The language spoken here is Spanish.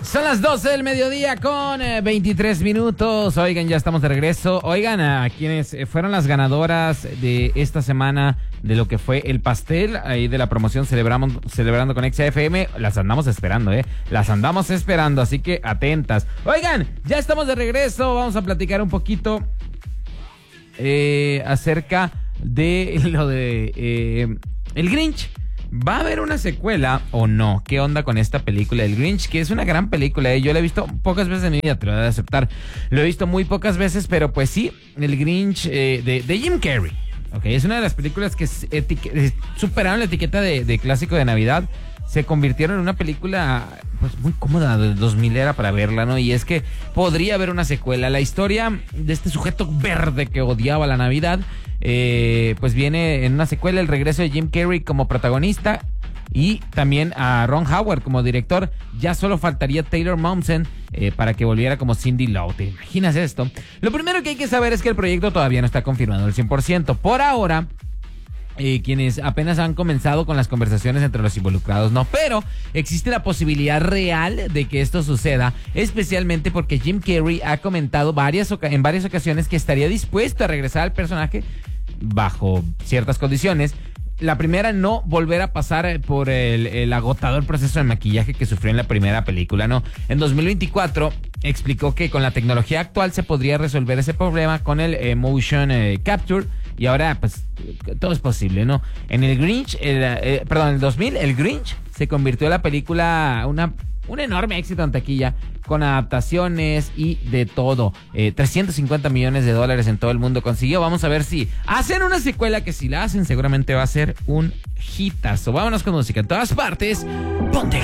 Son las 12 del mediodía con 23 minutos. Oigan, ya estamos de regreso. Oigan, a quienes fueron las ganadoras de esta semana de lo que fue el pastel ahí de la promoción Celebrando con XFM, las andamos esperando, las andamos esperando, así que atentas. Oigan, ya estamos de regreso. Vamos a platicar un poquito acerca de lo de El Grinch. ¿Va a haber una secuela o no? ¿Qué onda con esta película El Grinch? Que es una gran película, Yo la he visto pocas veces en mi vida, te lo voy a aceptar. Lo he visto muy pocas veces, pero pues sí, El Grinch de Jim Carrey. Okay, es una de las películas que superaron la etiqueta de clásico de Navidad. Se convirtieron en una película pues muy cómoda de 2000 era para verla, ¿no? Y es que podría haber una secuela. La historia de este sujeto verde que odiaba la Navidad, pues viene en una secuela, el regreso de Jim Carrey como protagonista y también a Ron Howard como director. Ya solo faltaría Taylor Momsen para que volviera como Cindy Lou. ¿Te imaginas esto? Lo primero que hay que saber es que el proyecto todavía no está confirmado al 100%. Por ahora, quienes apenas han comenzado con las conversaciones entre los involucrados, no, pero existe la posibilidad real de que esto suceda, especialmente porque Jim Carrey ha comentado en varias ocasiones que estaría dispuesto a regresar al personaje bajo ciertas condiciones. La primera, no volver a pasar por el agotador proceso de maquillaje que sufrió en la primera película, ¿no? En 2024 explicó que con la tecnología actual se podría resolver ese problema con el motion capture. Y ahora, pues, todo es posible, ¿no? En el Grinch, en el 2000, el Grinch se convirtió en la película un enorme éxito en taquilla, con adaptaciones y de todo. 350 millones de dólares en todo el mundo consiguió. Vamos a ver si hacen una secuela, que si la hacen seguramente va a ser un hitazo. Vámonos con música en todas partes. Ponte